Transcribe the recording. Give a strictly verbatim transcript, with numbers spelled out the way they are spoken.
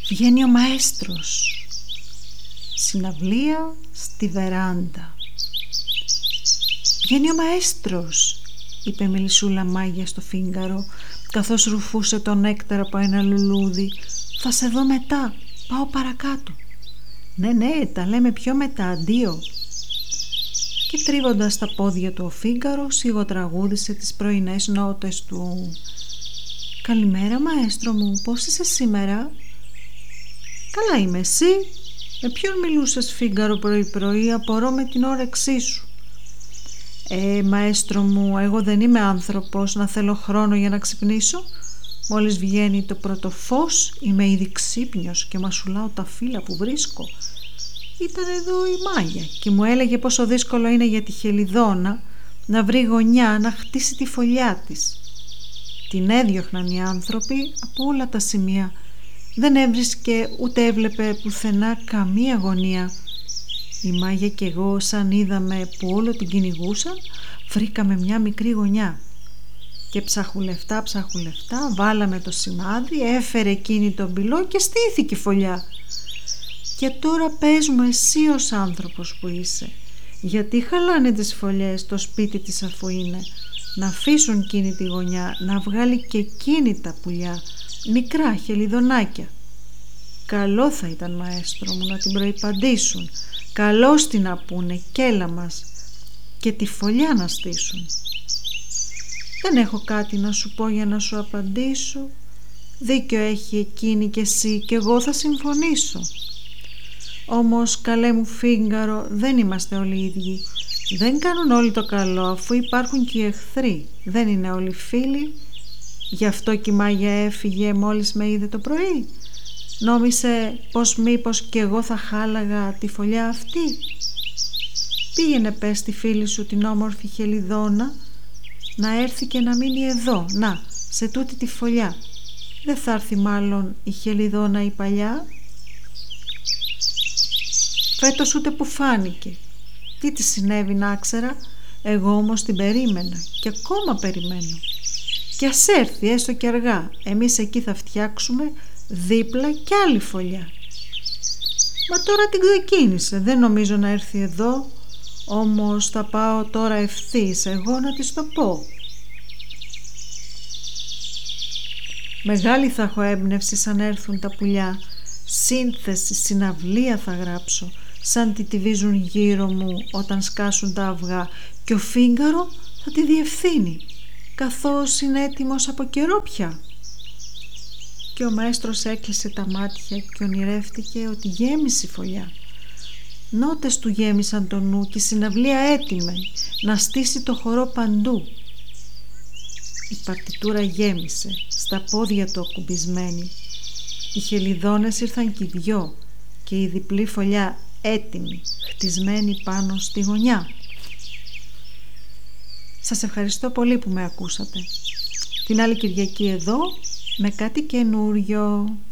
Βγαίνει ο μαέστρος. Συναυλία στη βεράντα. «Βγαίνει ο μαέστρος», είπε η Μελισσούλα Μάγια στο Φίγγαρο, καθώς ρουφούσε τον νέκταρο από ένα λουλούδι. «Θα σε δω μετά, πάω παρακάτω». «Ναι, ναι, τα λέμε πιο μετά, αντίο». Και τρίβοντας τα πόδια του ο Φίγγαρο σιγοτραγούδησε τις πρωινές νότες του. «Καλημέρα, μαέστρο μου, πώς είσαι σήμερα?» «Καλά είμαι, εσύ?» «Με ποιον μιλούσες, Φίγγαρο, πρωί-πρωί? Απορώ με την όρεξή σου». «Ε, μαέστρο μου, εγώ δεν είμαι άνθρωπος να θέλω χρόνο για να ξυπνήσω. Μόλις βγαίνει το πρώτο φως είμαι ήδη ξύπνιος και μασουλάω τα φύλλα που βρίσκω. Ήταν εδώ η Μάγια και μου έλεγε πόσο δύσκολο είναι για τη Χελιδόνα να βρει γωνιά να χτίσει τη φωλιά της. Την έδιωχναν οι άνθρωποι από όλα τα σημεία. Δεν έβρισκε ούτε έβλεπε πουθενά καμία γωνία. Η Μάγια και εγώ, σαν είδαμε που όλο την κυνηγούσαν, βρήκαμε μια μικρή γωνιά. Και ψαχουλευτά ψαχουλευτά βάλαμε το σημάδι, έφερε εκείνη τον πυλό και στήθηκε η φωλιά. Και τώρα πες μου εσύ ως άνθρωπος που είσαι, γιατί χαλάνε τις φωλιές το σπίτι της αφού είναι? Να αφήσουν εκείνη τη γωνιά, να βγάλει και εκείνη τα πουλιά, μικρά χελιδονάκια. Καλό θα ήταν, μαέστρο μου, να την προϋπαντήσουν, καλώς την να πούνε κι έλα μας, και τη φωλιά να στήσουν. Δεν έχω κάτι να σου πω για να σου απαντήσω. Δίκιο έχει εκείνη και εσύ και εγώ θα συμφωνήσω. Όμως, καλέ μου Φίγγαρο, δεν είμαστε όλοι ίδιοι. Δεν κάνουν όλοι το καλό, αφού υπάρχουν και οι εχθροί. Δεν είναι όλοι φίλοι. Γι' αυτό και η Μάγια έφυγε μόλις με είδε το πρωί. Νόμισε πως μήπως και εγώ θα χάλαγα τη φωλιά αυτή? Πήγαινε πες στη φίλη σου την όμορφη Χελιδόνα να έρθει και να μείνει εδώ, να, σε τούτη τη φωλιά. Δεν θα έρθει μάλλον η Χελιδόνα η παλιά? Φέτος ούτε που φάνηκε. Τι της συνέβη να ξέρα? Εγώ όμως την περίμενα και ακόμα περιμένω. Και ας έρθει έστω και αργά, εμείς εκεί θα φτιάξουμε δίπλα κι άλλη φωλιά. Μα τώρα την ξεκίνησε, δεν νομίζω να έρθει εδώ. Όμως θα πάω τώρα ευθύς εγώ να της το πω. Μεγάλη θα έχω έμπνευση σαν έρθουν τα πουλιά. Σύνθεση, συναυλία θα γράψω, σαν τη τυβίζουν γύρω μου όταν σκάσουν τα αυγά, και ο Φίγγαρο θα τη διευθύνει, καθώς είναι έτοιμος από καιρό πια. Και ο μαέστρος έκλεισε τα μάτια και ονειρεύτηκε ότι γέμισε η φωλιά. Νότες του γέμισαν το νου και η συναυλία έτοιμη να στήσει το χορό παντού. Η παρτιτούρα γέμισε, στα πόδια του ακουμπισμένη. Οι χελιδόνες ήρθαν κι οι δυο και η διπλή φωλιά έτοιμη, χτισμένη πάνω στη γωνιά. Σας ευχαριστώ πολύ που με ακούσατε. Την άλλη Κυριακή εδώ με κάτι καινούριο.